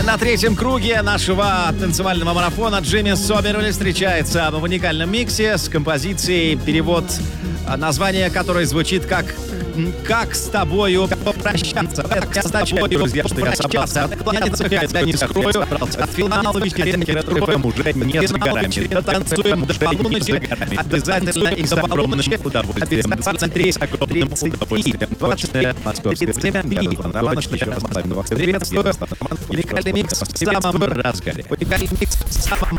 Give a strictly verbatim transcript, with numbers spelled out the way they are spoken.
На третьем круге нашего танцевального марафона Джимми Собервиль встречается в уникальном миксе с композицией, перевод названия которой звучит как «Как с тобою попрощаться». Это означает, друзья, что я собрался откланяться, хотя не скрою. От финала вечеринки ретро-ФМ уже не за горами. Танцуем до полуночи. Обязательно и за полуночи. Удовольствием. В центре с огромным удовольствием. двадцать московское время. Приветствую. Уникальный микс в самом разгаре. Уникальный микс в самом